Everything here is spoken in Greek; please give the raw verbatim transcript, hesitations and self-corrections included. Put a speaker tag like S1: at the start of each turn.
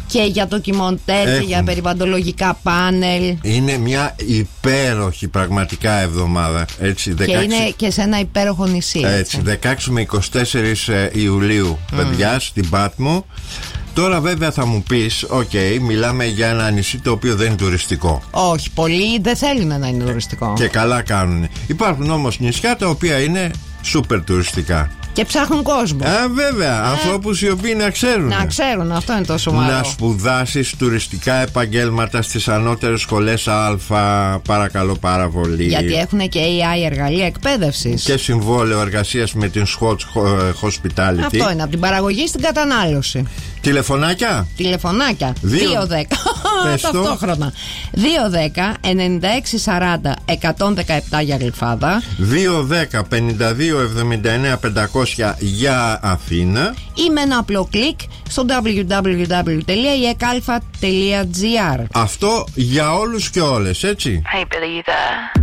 S1: Και για ντοκιμοντέρ και για περιβαλλοντολογικά πάνελ.
S2: Είναι μια υπέροχη πραγματικά εβδομάδα. Έτσι, δεκαέξι...
S1: Και είναι και σε ένα υπέροχο νησί. Έτσι,
S2: έτσι δεκαέξι με είκοσι τέσσερις Ιουλίου, mm. παιδιά, στην Πάτμο. Τώρα βέβαια θα μου πεις, οκ, okay, μιλάμε για ένα νησί το οποίο δεν είναι τουριστικό.
S1: Όχι, πολλοί δεν θέλουν να είναι τουριστικό.
S2: Και καλά κάνουν. Υπάρχουν όμως νησιά τα οποία είναι σούπερ τουριστικά.
S1: Και ψάχνουν κόσμο.
S2: Α, βέβαια. Ε, ανθρώπους οι οποίοι να ξέρουν.
S1: Να ξέρουν, αυτό είναι το σοβαρό.
S2: Να σπουδάσεις τουριστικά επαγγέλματα στις ανώτερες σχολές Α, παρακαλώ πάρα πολύ.
S1: Γιατί έχουν και έι άι εργαλεία εκπαίδευσης.
S2: Και συμβόλαιο εργασίας με την Scotch Hospitality.
S1: Αυτό είναι, από την παραγωγή στην κατανάλωση.
S2: Τηλεφωνάκια.
S1: Τηλεφωνάκια. δύο δέκα Ταυτόχρονα. δύο δέκα ενενήντα έξι σαράντα εκατόν δεκαεπτά για Γλυφάδα.
S2: δύο δέκα πενήντα δύο εβδομήντα εννέα πεντακόσια για Αθήνα.
S1: Ή με ένα απλό κλικ στο double-u double-u double-u τελεία i e k alpha τελεία g r.
S2: Αυτό για όλους και όλες, έτσι.
S3: Hey Billy, you there?